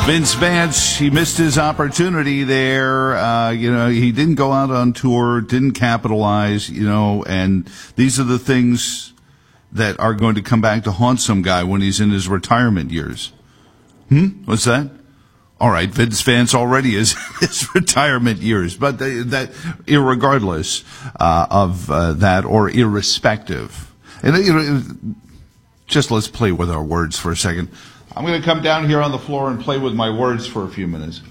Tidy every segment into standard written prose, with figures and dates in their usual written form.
Vince Vance, he missed his opportunity there. He didn't go out on tour, didn't capitalize, and these are the things that are going to come back to haunt some guy when he's in his retirement years. What's that? All right, Vince Vance already is in his retirement years, but that irregardless of that or irrespective. And just let's play with our words for a second. I'm going to come down here on the floor and play with my words for a few minutes.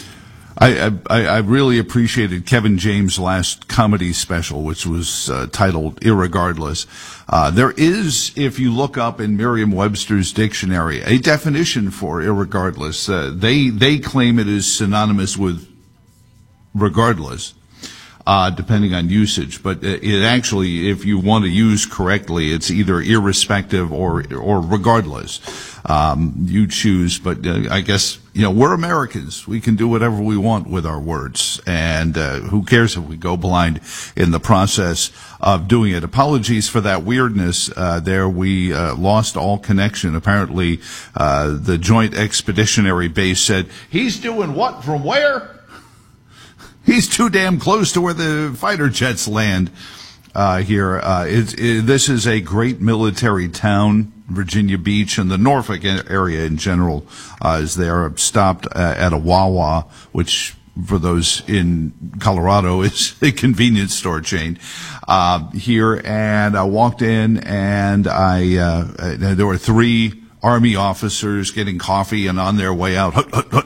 I really appreciated Kevin James' last comedy special, which was titled Irregardless. There is, if you look up in Merriam-Webster's dictionary, a definition for irregardless. They claim it is synonymous with regardless, depending on usage. But it actually, if you want to use correctly, it's either irrespective or regardless. You choose, but I guess, we're Americans. We can do whatever we want with our words, and who cares if we go blind in the process of doing it. Apologies for that weirdness there. We lost all connection. Apparently, the Joint Expeditionary Base said, he's doing what from where? He's too damn close to where the fighter jets land here. This is a great military town. Virginia Beach and the Norfolk area in general is there. I've stopped at a Wawa, which for those in Colorado is a convenience store chain here. And I walked in and there were 3 Army officers getting coffee and on their way out.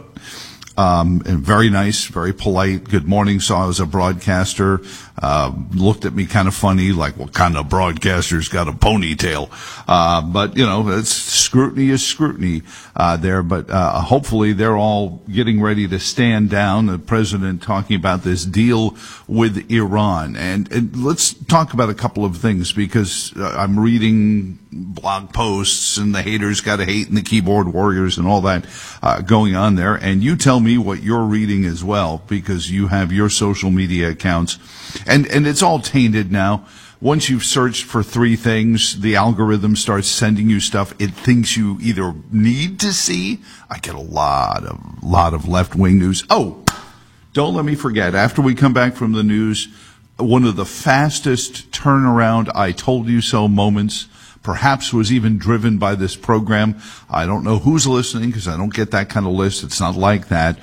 And very nice, very polite. Good morning. Saw I was a broadcaster. Looked at me kind of funny, like, what kind of broadcaster's got a ponytail? But it's scrutiny is scrutiny, there. But, hopefully they're all getting ready to stand down. The president talking about this deal with Iran. And let's talk about a couple of things because I'm reading blog posts and the haters gotta hate and the keyboard warriors and all that, going on there. And you tell me what you're reading as well, because you have your social media accounts. And it's all tainted now. Once you've searched for 3 things, the algorithm starts sending you stuff it thinks you either need to see. I get a lot of left-wing news. Oh, don't let me forget, after we come back from the news, one of the fastest turnaround I told you so moments perhaps was even driven by this program. I don't know who's listening because I don't get that kind of list. It's not like that.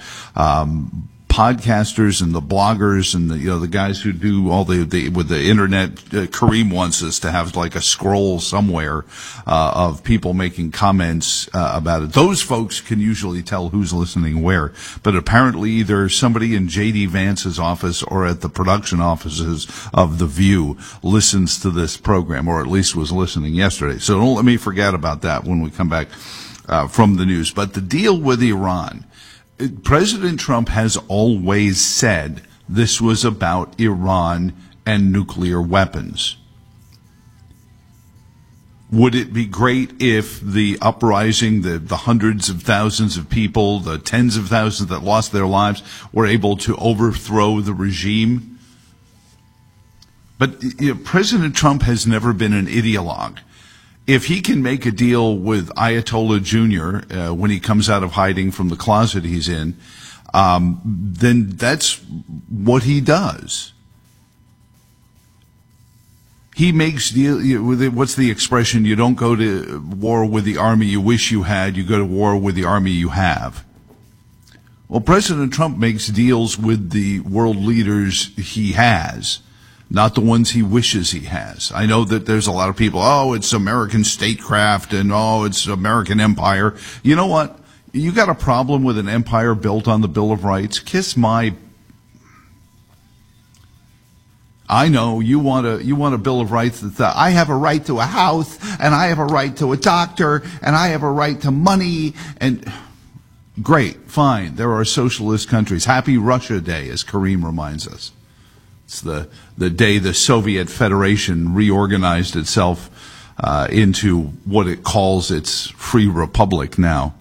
Podcasters and the bloggers and the guys who do all the with the internet. Kareem wants us to have like a scroll somewhere of people making comments about it. Those folks can usually tell who's listening where. But apparently either somebody in J.D. Vance's office or at the production offices of The View listens to this program, or at least was listening yesterday. So don't let me forget about that when we come back from the news. But the deal with Iran. President Trump has always said this was about Iran and nuclear weapons. Would it be great if the uprising, the hundreds of thousands of people, the tens of thousands that lost their lives, were able to overthrow the regime? But President Trump has never been an ideologue. If he can make a deal with Ayatollah Jr. When he comes out of hiding from the closet he's in, then that's what he does. He makes deal. What's the expression? You don't go to war with the army you wish you had. You go to war with the army you have. Well, President Trump makes deals with the world leaders he has, not the ones he wishes he has. I know that there's a lot of people, it's American statecraft and it's American empire. You know what? You got a problem with an empire built on the Bill of Rights? Kiss my... I know you want a Bill of Rights that I have a right to a house and I have a right to a doctor and I have a right to money and... Great, fine. There are socialist countries. Happy Russia Day, as Kareem reminds us. It's the day the Soviet Federation reorganized itself into what it calls its free republic now.